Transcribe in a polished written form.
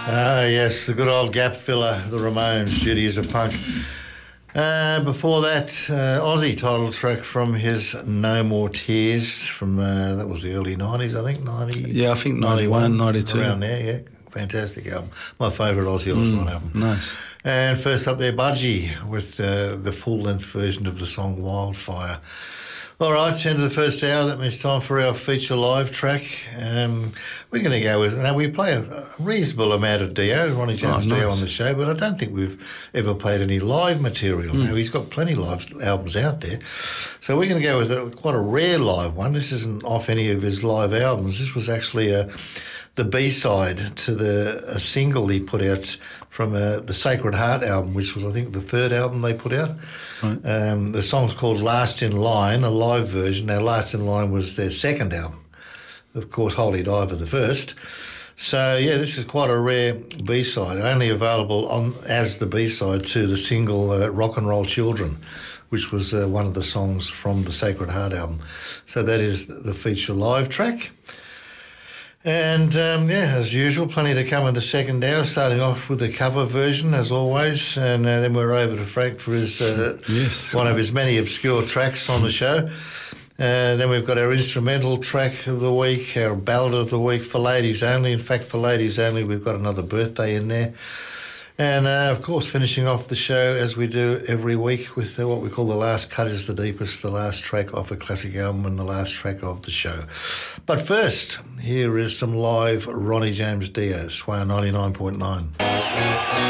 Yes, the good old gap filler, the Ramones, Judy is a Punk. Before that, Aussie title track from his No More Tears from, that was the early 90s, I think, 90... Yeah, I think 91, 92. Around there, yeah. Fantastic album. My favourite Ozzy Osbourne album. Nice. And first up there, Budgie, with the full-length version of the song Wildfire. All right, end of the first hour. That means time for our feature live track. We're going to go with... Now, we play a reasonable amount of Dio, Ronnie James Dio on the show, but I don't think we've ever played any live material. Now, he's got plenty of live albums out there. So we're going to go with quite a rare live one. This isn't off any of his live albums. This was actually the B-side to a single he put out from the Sacred Heart album, which was, I think, the third album they put out. Right. The song's called Last in Line, a live version. Now, Last in Line was their second album. Of course, Holy Diver the first. So, yeah, this is quite a rare B-side, only available as the B-side to the single Rock and Roll Children, which was one of the songs from the Sacred Heart album. So that is the feature live track. And, as usual, plenty to come in the second hour, starting off with the cover version, as always, and then we're over to Frank for his one of his many obscure tracks on the show. Then we've got our instrumental track of the week, our ballad of the week for ladies only. In fact, for ladies only, we've got another birthday in there. And, of course, finishing off the show, as we do every week, with what we call the last cut is the deepest, the last track off a classic album and the last track of the show. But first, here is some live Ronnie James Dio, Swar 99.9.